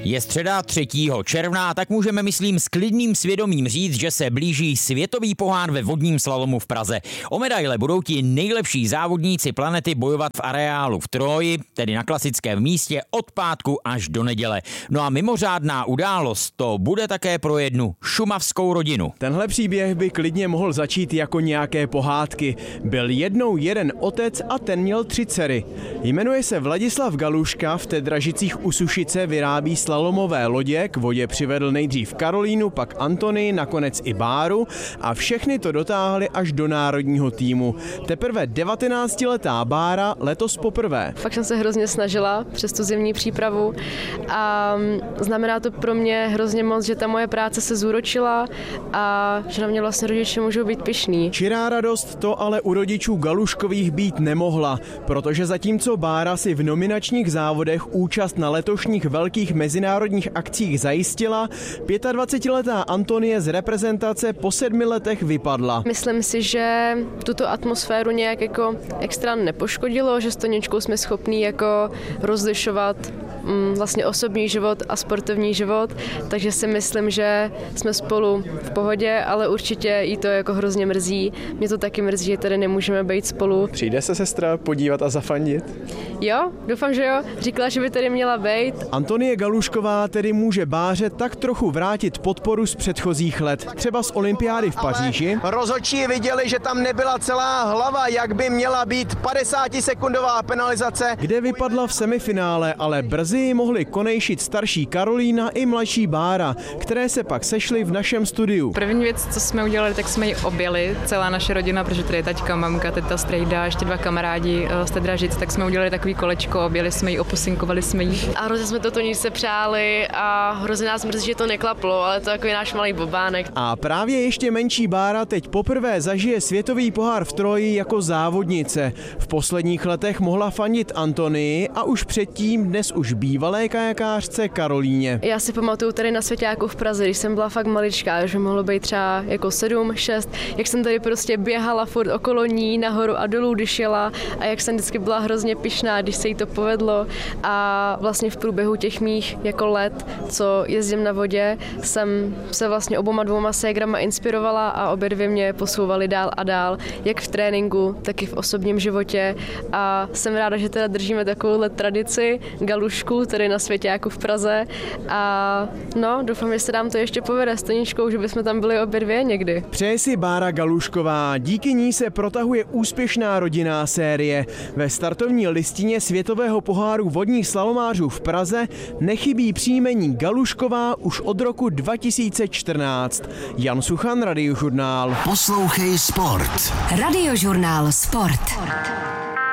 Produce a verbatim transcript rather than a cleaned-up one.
Je středa třetího června, tak můžeme, myslím, s klidným svědomím říct, že se blíží světový pohár ve vodním slalomu v Praze. O medaile budou ti nejlepší závodníci planety bojovat v areálu v Troji, tedy na klasickém místě, od pátku až do neděle. No a mimořádná událost to bude také pro jednu šumavskou rodinu. Tenhle příběh by klidně mohl začít jako nějaké pohádky. Byl jednou jeden otec a ten měl tři dcery. Jmenuje se Vladislav Galuška, v Tedražicích u Sušice vyrábí slalomové lodě, k vodě přivedl nejdřív Karolínu, pak Antonii, nakonec i Báru a všechny to dotáhli až do národního týmu. Teprve devatenáctiletá Bára letos poprvé. Fakt jsem se hrozně snažila přes tu zimní přípravu a znamená to pro mě hrozně moc, že ta moje práce se zúročila a že na mě vlastně rodiče můžou být pyšní. Čirá radost to ale u rodičů Galuškových být nemohla, protože zatímco Bára si v nominačních závodech účast na letošních velkých mezinárodních akcích zajistila, dvacetiletá Antonie z reprezentace po sedmi letech vypadla. Myslím si, že tuto atmosféru nějak jako extra nepoškodilo, že s Toničkou jsme schopní jako rozlišovat mm, vlastně osobní život a sportovní život, takže si myslím, že jsme spolu v pohodě, ale určitě jí to jako hrozně mrzí. Mě to taky mrzí, že tady nemůžeme být spolu. Přijde se sestra podívat a zafandit? Jo, doufám, že jo. Říkala, že by tady měla být. Antonie Galušková tedy může Báře tak trochu vrátit podporu z předchozích let. Třeba z olympiády v Paříži. Ale rozhodčí viděli, že tam nebyla celá hlava, jak by měla být padesátisekundová penalizace. Kde vypadla v semifinále, ale brzy mohli konejšit starší Karolína i mladší Bára, které se pak sešly v našem studiu. První věc, co jsme udělali, tak jsme ji objeli, celá naše rodina, protože tady je taťka, mamka, teta, strejda, ještě dva kamarádi z Tedražic, tak jsme udělali takový kolečko, objeli jsme ji, opusinkovali jsme ji. A hrozně jsme to Toničce přáli a hrozně nás mrzí, že to neklaplo, ale to je takový náš malý bobánek. A právě ještě menší Bára teď poprvé zažije světový pohár v Troji jako závodnice. V posledních letech mohla fandit Antonii a už předtím dnes už bývalé kajakářce Karolíně. Já si pamatuju tady na Svěťáku v Praze, když jsem byla fakt maličká, že mohlo být třeba jako sedm, šest, jak jsem tady prostě běhala furt okolo ní, nahoru a dolů, když jela a jak jsem vždycky byla hrozně pyšná, když se jí to povedlo a vlastně v průběhu těch mých jako let, co jezdím na vodě, jsem se vlastně oboma dvouma ségrama inspirovala a obě dvě mě posouvaly dál a dál, jak v tréninku, tak i v osobním životě a jsem ráda, že teda držíme takovouhle tradici Galušku tady na Svěťáku v Praze a no, doufám, že se nám to ještě povede s Toničkou, že bychom tam byli obě dvě někdy. Přeje si Bára Galušková, díky ní se protahuje úspěšná rodinná série. Ve startovní listině světového poháru vodních slalomářů v Praze nechybí příjmení Galušková už od roku dva tisíce čtrnáct. Jan Suchan, Radiožurnál. Poslouchej sport. Radiožurnál Sport.